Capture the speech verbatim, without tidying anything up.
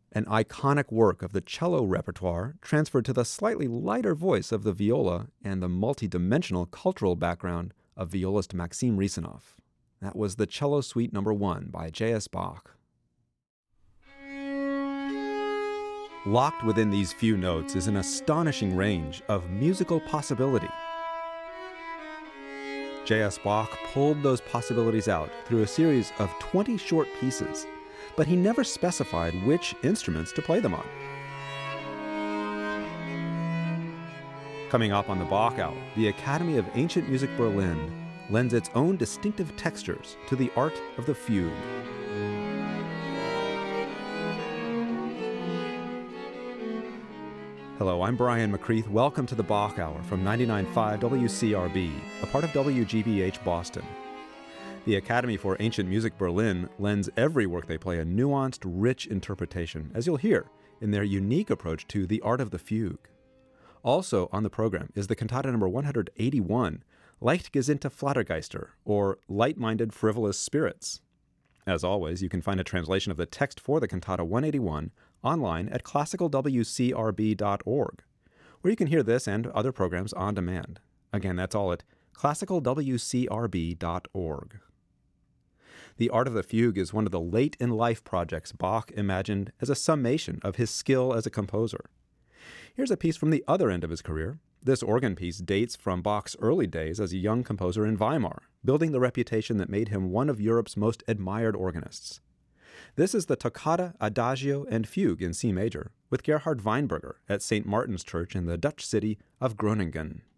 an iconic work of the cello repertoire transferred to the slightly lighter voice of the viola and the multi-dimensional cultural background of violist Maxim Rysanoff. That was the Cello Suite Number One by J S Bach. Locked within these few notes is an astonishing range of musical possibility. J S Bach pulled those possibilities out through a series of twenty short pieces, but he never specified which instruments to play them on. Coming up on the Bach Hour, the Academy of Ancient Music Berlin lends its own distinctive textures to the art of the fugue. Hello, I'm Brian McCreath. Welcome to the Bach Hour from ninety-nine point five W C R B, a part of W G B H Boston. The Academy for Ancient Music Berlin lends every work they play a nuanced, rich interpretation, as you'll hear, in their unique approach to the art of the fugue. Also on the program is the cantata number one hundred eighty-one, Leichtgesinnte Flattergeister, or Light-Minded Frivolous Spirits. As always, you can find a translation of the text for the cantata one eighty-one online at classical w c r b dot org, where you can hear this and other programs on demand. Again, that's all at classical w c r b dot org. The Art of the Fugue is one of the late-in-life projects Bach imagined as a summation of his skill as a composer. Here's a piece from the other end of his career. This organ piece dates from Bach's early days as a young composer in Weimar, building the reputation that made him one of Europe's most admired organists. This is the Toccata, Adagio, and Fugue in C major, with Gerhard Weinberger at Saint Martin's Church in the Dutch city of Groningen.